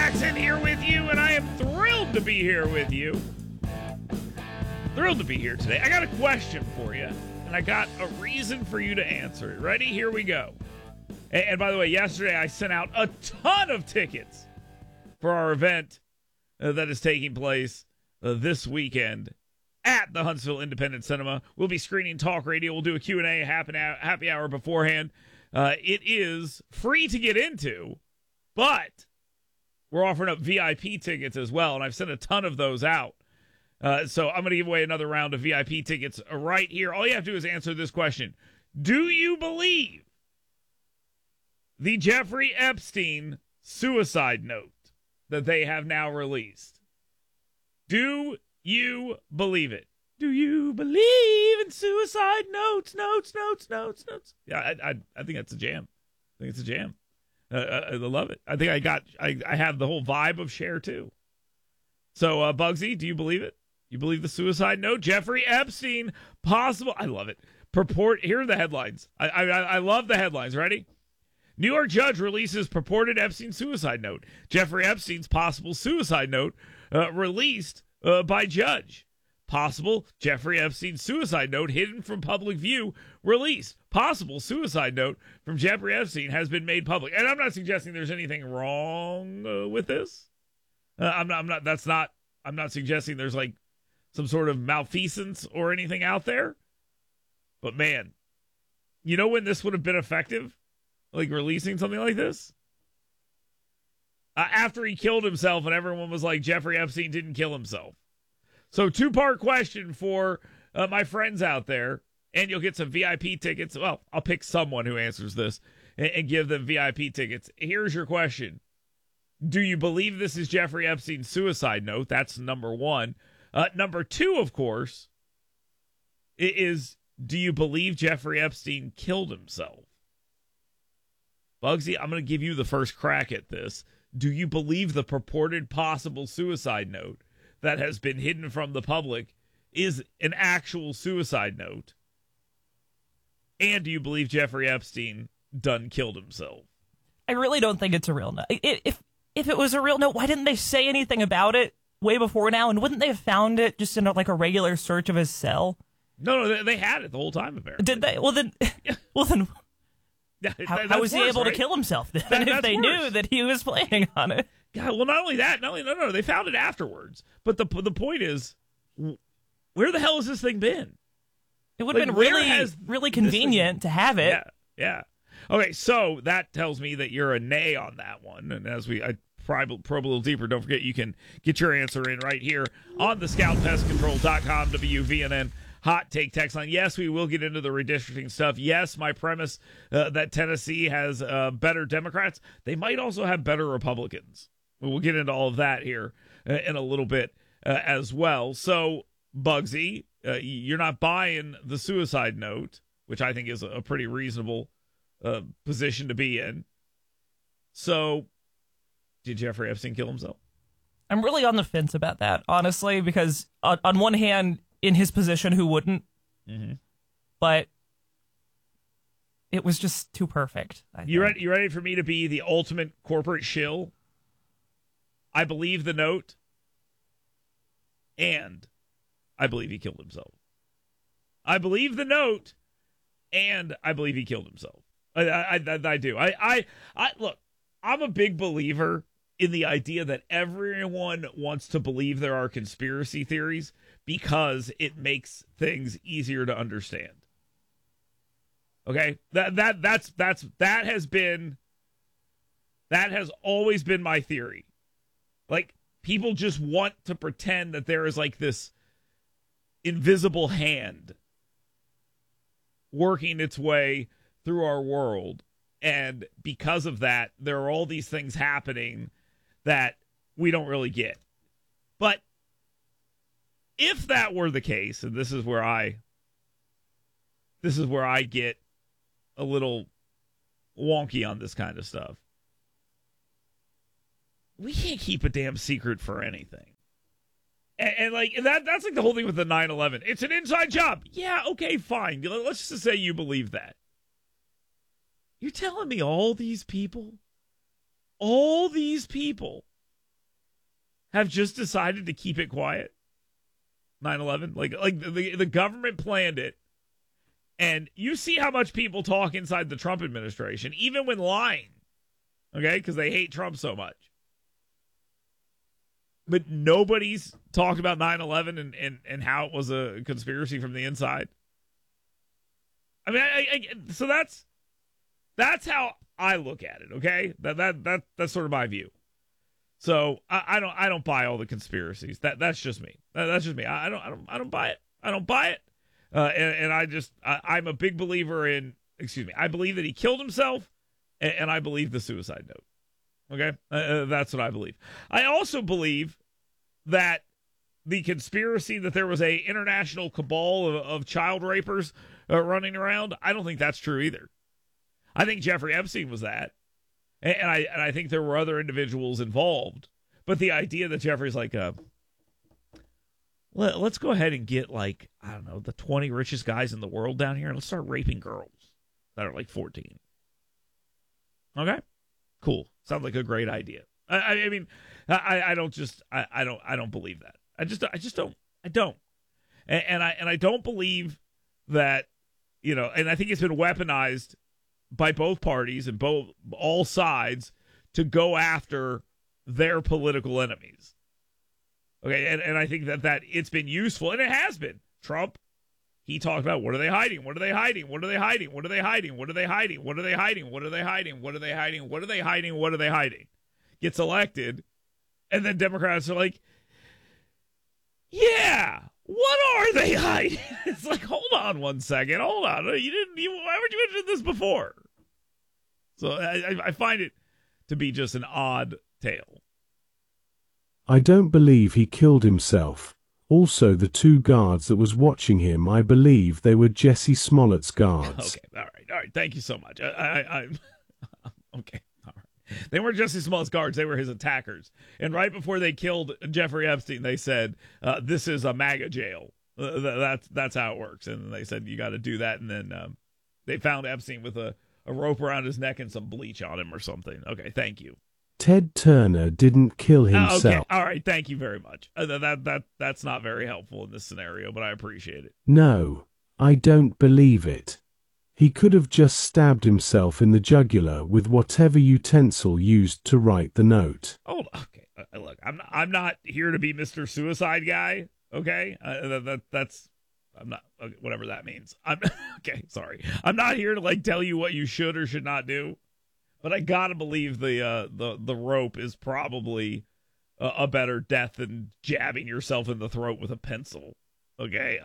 Jackson here with you, and I am thrilled to be here with you. Thrilled to be here today. I got a question for you, and I got a reason for you to answer it. Ready? Here we go. And by the way, yesterday I sent out a ton of tickets for our event that is taking place this weekend at the Huntsville Independent Cinema. We'll be screening talk radio. We'll do a Q&A happy hour beforehand. It is free to get into, but we're offering up VIP tickets as well, and I've sent a ton of those out. So I'm going to give away another round of VIP tickets right here. All you have to do is answer this question. Do you believe the Jeffrey Epstein suicide note that they have now released? Do you believe it? Do you believe in suicide notes? Yeah, I think that's a jam. I think it's a jam. I love it. I think I have the whole vibe of Cher too. So, Bugsy, do you believe it? You believe the suicide note? Jeffrey Epstein, possible. I love it. Here are the headlines. I love the headlines. Ready? New York judge releases purported Epstein suicide note. Jeffrey Epstein's possible suicide note released by judge. Possible Jeffrey Epstein suicide note hidden from public view released. Possible suicide note from Jeffrey Epstein has been made public. And I'm not suggesting there's anything wrong with this. I'm not suggesting there's like some sort of malfeasance or anything out there. But man, you know when this would have been effective? Like releasing something like this? After he killed himself and everyone was like, Jeffrey Epstein didn't kill himself. So two-part question for my friends out there, and you'll get some VIP tickets. Well, I'll pick someone who answers this and give them VIP tickets. Here's your question. Do you believe this is Jeffrey Epstein's suicide note? That's number one. Number two, of course, is do you believe Jeffrey Epstein killed himself? Bugsy, I'm going to give you the first crack at this. Do you believe the purported possible suicide note that has been hidden from the public is an actual suicide note? And do you believe Jeffrey Epstein done killed himself? I really don't think it's a real note. If it was a real note, why didn't they say anything about it way before now? And wouldn't they have found it just in a regular search of his cell? No, they had it the whole time, apparently. Did they? Well, then... How was he able to kill himself then if they knew that he was planning on it? God, well, not only that, no, they found it afterwards. But the point is, where the hell has this thing been? It would have been really convenient to have it. Yeah. Okay, so that tells me that you're a nay on that one. And as I probe a little deeper, don't forget you can get your answer in right here on the ScoutPestControl.com WVNN Hot Take text line. Yes, we will get into the redistricting stuff. Yes, my premise that Tennessee has better Democrats. They might also have better Republicans. We'll get into all of that here in a little bit as well. So, Bugsy, you're not buying the suicide note, which I think is a pretty reasonable position to be in. So, did Jeffrey Epstein kill himself? I'm really on the fence about that, honestly, because on one hand, in his position, who wouldn't? Mm-hmm. But it was just too perfect. You ready for me to be the ultimate corporate shill? I believe the note, and I believe he killed himself. I believe the note, and I believe he killed himself. I do. I look, I'm a big believer in the idea that everyone wants to believe there are conspiracy theories because it makes things easier to understand. Okay? That has always been my theory. Like, people just want to pretend that there is this invisible hand working its way through our world. And because of that, there are all these things happening that we don't really get. But if that were the case, and this is where I get a little wonky on this kind of stuff. We can't keep a damn secret for anything. And that's like the whole thing with the 9/11. It's an inside job. Yeah, okay, fine. Let's just say you believe that. You're telling me all these people have just decided to keep it quiet? 9/11, like the government planned it, and you see how much people talk inside the Trump administration, even when lying, okay, because they hate Trump so much. But nobody's talked about 9/11 and how it was a conspiracy from the inside. I mean, so that's how I look at it. Okay, that's sort of my view. So I don't buy all the conspiracies. That's just me. That's just me. I don't buy it. I don't buy it. And I'm a big believer in. Excuse me. I believe that he killed himself, and I believe the suicide note. Okay, that's what I believe. I also believe that the conspiracy that there was a international cabal of child rapers running around, I don't think that's true either. I think Jeffrey Epstein was that, and I think there were other individuals involved. But the idea that Jeffrey's like, let's go ahead and get, like, I don't know, the 20 richest guys in the world down here, and let's start raping girls that are like 14. Okay, cool. Sounds like a great idea. I mean, I don't believe that. I just don't. I don't. And I don't believe that, you know, and I think it's been weaponized by both parties and all sides to go after their political enemies. Okay, and I think that it's been useful, and it has been. Trump, he talked about, what are they hiding? What are they hiding? What are they hiding? What are they hiding? What are they hiding? What are they hiding? What are they hiding? What are they hiding? What are they hiding? What are they hiding? Gets elected, and then Democrats are like, yeah, what are they hiding? It's like, hold on one second, hold on. Why would you mention this before? So I find it to be just an odd tale. I don't believe he killed himself. Also, the two guards that was watching him, I believe they were Jesse Smollett's guards. Okay, all right. Thank you so much. I'm okay. They weren't Jesse Smollett's guards. They were his attackers. And right before they killed Jeffrey Epstein, they said, this is a MAGA jail. That's how it works. And they said, you got to do that. And then they found Epstein with a rope around his neck and some bleach on him or something. Okay, thank you. Ted Turner didn't kill himself. Okay, all right. Thank you very much. That's not very helpful in this scenario, but I appreciate it. No, I don't believe it. He could have just stabbed himself in the jugular with whatever utensil used to write the note. Oh, okay. Look, I'm not here to be Mr. Suicide Guy. Okay, that's I'm not, whatever that means. I'm okay. Sorry, I'm not here to like tell you what you should or should not do. But I gotta believe the rope is probably a better death than jabbing yourself in the throat with a pencil. Okay,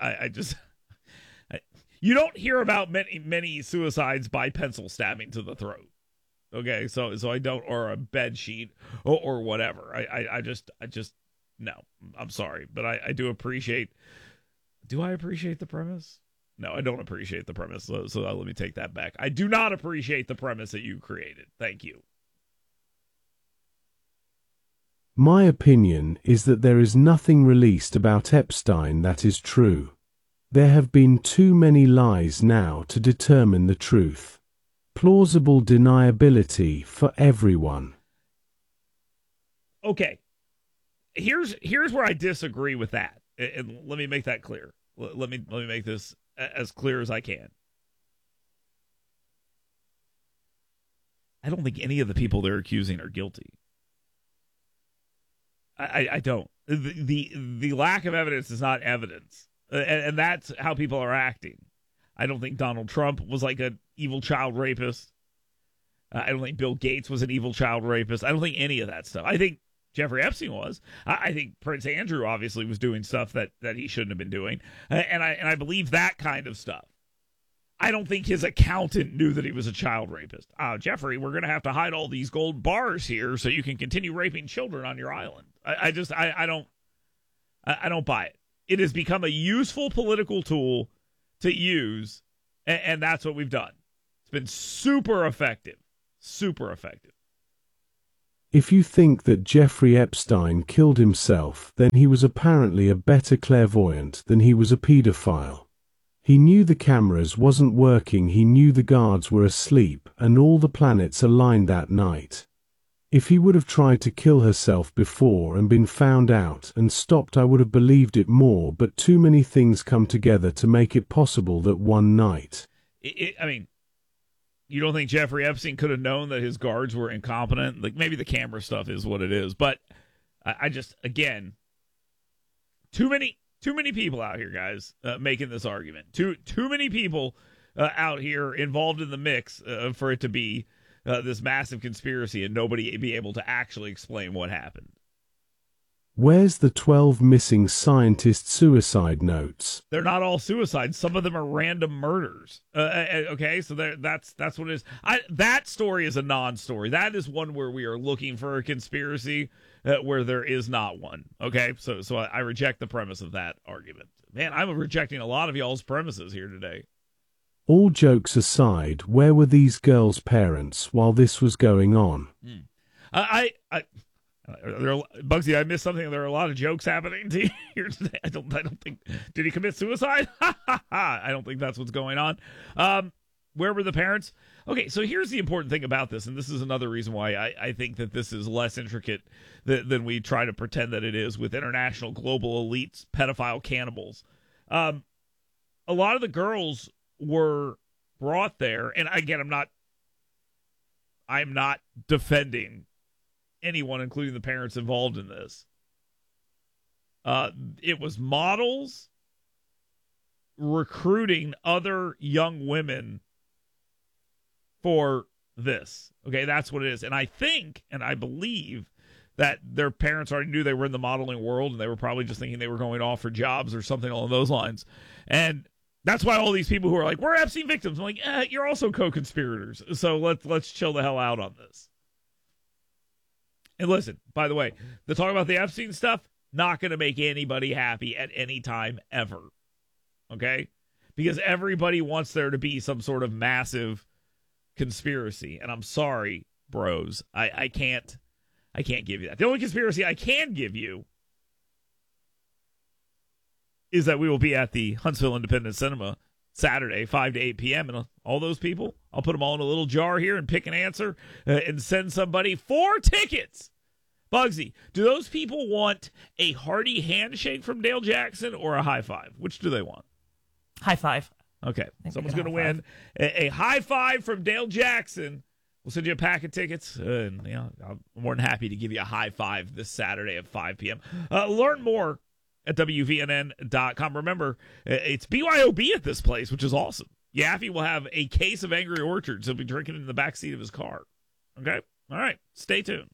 you don't hear about many suicides by pencil stabbing to the throat. Okay, so I don't, or a bed sheet or whatever. I just no. I'm sorry, but I do appreciate. Do I appreciate the premise? No, I don't appreciate the premise. So let me take that back. I do not appreciate the premise that you created. Thank you. My opinion is that there is nothing released about Epstein that is true. There have been too many lies now to determine the truth. Plausible deniability for everyone. Okay. Here's where I disagree with that. And let me make that clear. Let me make this as clear as I can. I don't think any of the people they're accusing are guilty. I don't. The lack of evidence is not evidence. And that's how people are acting. I don't think Donald Trump was like an evil child rapist. I don't think Bill Gates was an evil child rapist. I don't think any of that stuff. I think Jeffrey Epstein was. I think Prince Andrew obviously was doing stuff that he shouldn't have been doing. And I believe that kind of stuff. I don't think his accountant knew that he was a child rapist. Jeffrey, we're going to have to hide all these gold bars here so you can continue raping children on your island. I don't buy it. It has become a useful political tool to use, and that's what we've done. It's been super effective. Super effective. If you think that Jeffrey Epstein killed himself, then he was apparently a better clairvoyant than he was a pedophile. He knew the cameras wasn't working, he knew the guards were asleep, and all the planets aligned that night. If he would have tried to kill herself before and been found out and stopped, I would have believed it more, but too many things come together to make it possible that one night. I mean, you don't think Jeffrey Epstein could have known that his guards were incompetent? Like, maybe the camera stuff is what it is, but I just, again, too many people out here, guys, making this argument. Too many people out here involved in the mix for it to be this massive conspiracy and nobody be able to actually explain what happened. Where's the 12 missing scientist suicide notes? They're not all suicides. Some of them are random murders. Okay, so that's what it is. That story is a non-story. That is one where we are looking for a conspiracy where there is not one. Okay, so I reject the premise of that argument. Man, I'm rejecting a lot of y'all's premises here today. All jokes aside, where were these girls' parents while this was going on? Bugsy, I missed something. There are a lot of jokes happening to you here today. I don't think. Did he commit suicide? I don't think that's what's going on. Where were the parents? Okay, so here's the important thing about this, and this is another reason why I think that this is less intricate than we try to pretend that it is with international global elites, pedophile cannibals. A lot of the girls were brought there, and again, I'm not defending anyone, including the parents involved in this. It was models recruiting other young women for this. Okay, that's what it is. And I think, and I believe, that their parents already knew they were in the modeling world, and they were probably just thinking they were going off for jobs or something along those lines. And that's why all these people who are like, we're Epstein victims, I'm like, you're also co-conspirators. So let's chill the hell out on this. And listen, by the way, the talk about the Epstein stuff, not going to make anybody happy at any time ever. Okay? Because everybody wants there to be some sort of massive conspiracy. And I'm sorry, bros. I can't give you that. The only conspiracy I can give you is that we will be at the Huntsville Independent Cinema Saturday, 5 to 8 p.m. And all those people, I'll put them all in a little jar here and pick an answer and send somebody 4 tickets. Bugsy, do those people want a hearty handshake from Dale Jackson or a high five? Which do they want? High five. Okay, someone's going to win a high five from Dale Jackson. We'll send you a pack of tickets, and I'm more than happy to give you a high five this Saturday at 5 p.m. Learn more at WVNN.com. Remember, it's BYOB at this place, which is awesome. Yaffee will have a case of Angry Orchards. He'll be drinking in the backseat of his car. Okay? All right. Stay tuned.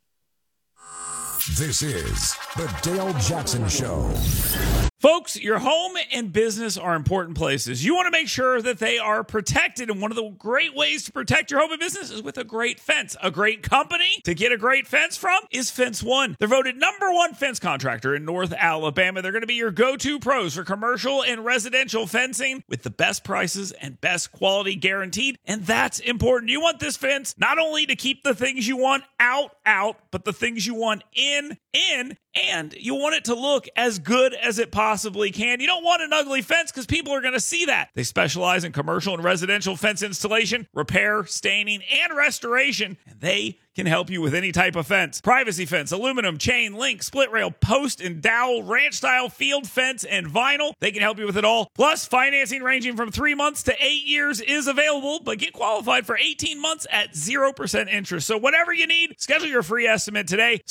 This is the Dale Jackson Show. Folks, your home and business are important places. You want to make sure that they are protected, and one of the great ways to protect your home and business is with a great fence. A great company to get a great fence from is Fence One. They're voted #1 fence contractor in North Alabama. They're going to be your go-to pros for commercial and residential fencing with the best prices and best quality guaranteed, and that's important. You want this fence not only to keep the things you want out, but the things you want in, and you want it to look as good as it possibly can. You don't want an ugly fence because people are going to see that. They specialize in commercial and residential fence installation, repair, staining, and restoration, and they can help you with any type of fence. Privacy fence, aluminum, chain, link, split rail, post and dowel, ranch style, field fence, and vinyl. They can help you with it all. Plus, financing ranging from 3 months to 8 years is available, but get qualified for 18 months at 0% interest. So whatever you need, schedule your free estimate today.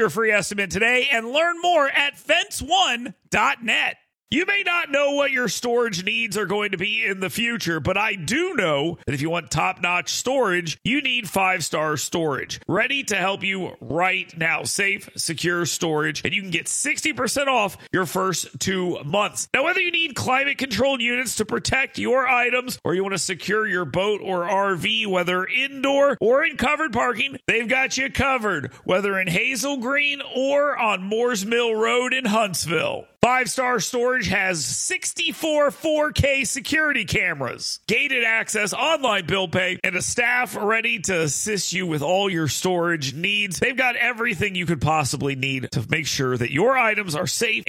And learn more at fence1.net. You may not know what your storage needs are going to be in the future, but I do know that if you want top-notch storage, you need 5-Star Storage. Ready to help you right now. Safe, secure storage, and you can get 60% off your first 2 months. Now, whether you need climate-controlled units to protect your items, or you want to secure your boat or RV, whether indoor or in covered parking, they've got you covered, whether in Hazel Green or on Moores Mill Road in Huntsville. 5-Star Storage has 64 4K security cameras, gated access, online bill pay, and a staff ready to assist you with all your storage needs. They've got everything you could possibly need to make sure that your items are safe